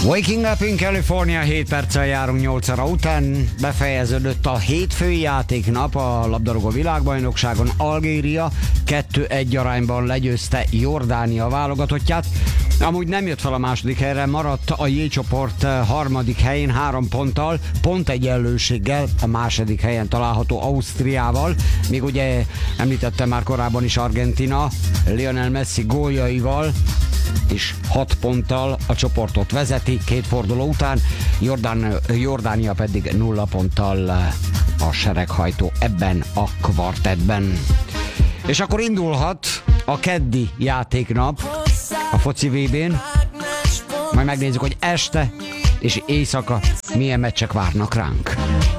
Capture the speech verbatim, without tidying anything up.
Waking Up in California, hét perccel járunk nyolc óra után. Befejeződött a hétfői játéknap a labdarúgó világbajnokságon. Algéria kettő egy arányban legyőzte Jordánia válogatottját. Amúgy nem jött fel a második helyre, maradt a J csoport harmadik helyén három ponttal, pont egyenlőséggel a második helyen található Ausztriával. Még ugye említettem már korábban is Argentina Lionel Messi góljaival és hat ponttal a csoportot vezeti két forduló után, Jordán, Jordánia pedig nulla ponttal a sereghajtó ebben a kvartettben. És akkor indulhat a keddi játéknap a foci vé bén. Majd megnézzük, hogy este és éjszaka milyen meccsek várnak ránk.